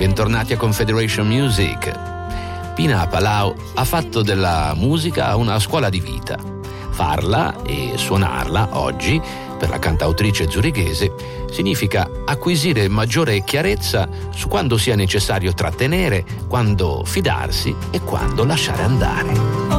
bentornati a Confederation Music. Pina Appalau ha fatto della musica una scuola di vita. Farla e suonarla oggi, per la cantautrice zurighese, significa acquisire maggiore chiarezza su quando sia necessario trattenere, quando fidarsi e quando lasciare andare.